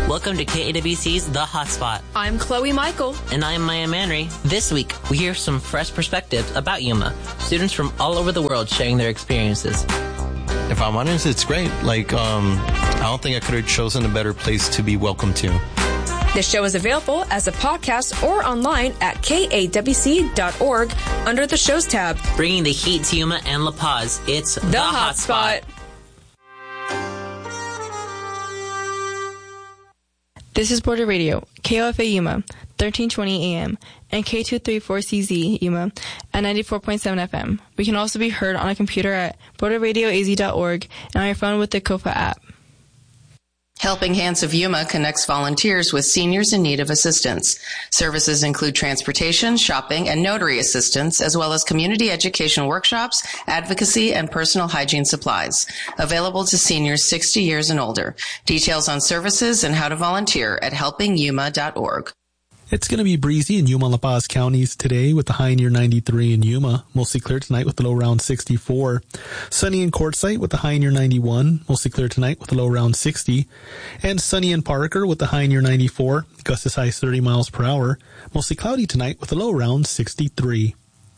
Welcome to KAWC's The Hotspot. I'm Chloe Michael. And I'm Maya Manry. This week, we hear some fresh perspectives about Yuma. Students from all over the world sharing their experiences. If I'm honest, it's great. I don't think I could have chosen a better place to be welcome to. This show is available as a podcast or online at kawc.org under the shows tab. Bringing the heat to Yuma and La Paz, it's The Hotspot. This is Border Radio, KOFA Yuma, 1320 AM, and K234CZ Yuma at 94.7 FM. We can also be heard on a computer at borderradioaz.org and on your phone with the KOFA app. Helping Hands of Yuma connects volunteers with seniors in need of assistance. Services include transportation, shopping, and notary assistance, as well as community education workshops, advocacy, and personal hygiene supplies. Available to seniors 60 years and older. Details on services and how to volunteer at helpingyuma.org. It's going to be breezy in Yuma and La Paz counties today with the high near 93 in Yuma. Mostly clear tonight with the low around 64. Sunny in Quartzsite with the high near 91. Mostly clear tonight with the low around 60. And sunny in Parker with the high near 94. Gusts as high as 30 miles per hour. Mostly cloudy tonight with the low around 63.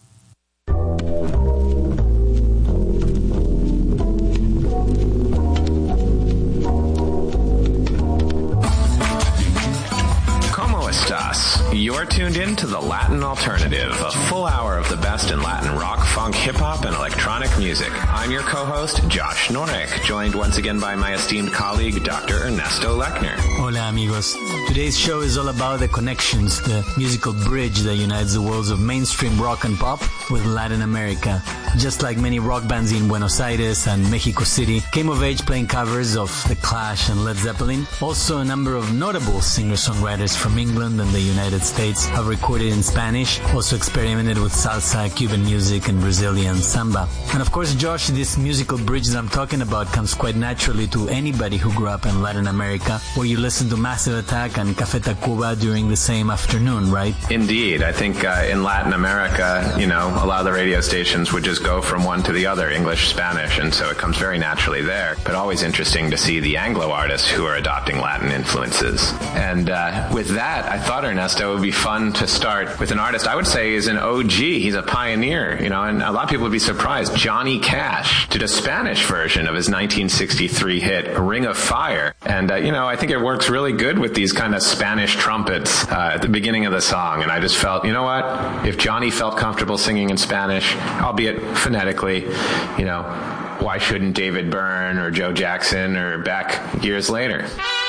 You're tuned in to The Latin Alternative, a full hour of the best in Latin rock, funk, hip-hop, and electronic music. I'm your co-host, Josh Norek, joined once again by my esteemed colleague, Dr. Ernesto Lechner. Hola, amigos. Today's show is all about the connections, the musical bridge that unites the worlds of mainstream rock and pop with Latin America. Just like many rock bands in Buenos Aires and Mexico City came of age playing covers of The Clash and Led Zeppelin, also a number of notable singer-songwriters from England and the United States have recorded in Spanish, also experimented with salsa, Cuban music, and Brazilian samba. And of course, Josh, this musical bridge that I'm talking about comes quite naturally to anybody who grew up in Latin America, where you listen to Massive Attack and Café Tacuba during the same afternoon, right? Indeed. I think in Latin America, a lot of the radio stations would just go from one to the other, English, Spanish, and so it comes very naturally there. But always interesting to see the Anglo artists who are adopting Latin influences. And with that, I thought, Ernesto, it would be fun to start with an artist I would say is an OG. He's a pioneer, and a lot of people would be surprised. Johnny Cash did a Spanish version of his 1963 hit Ring of Fire. And, I think it works really good with these kind of Spanish trumpets at the beginning of the song. And I just felt, you know what? If Johnny felt comfortable singing in Spanish, albeit phonetically, why shouldn't David Byrne or Joe Jackson or Beck years later?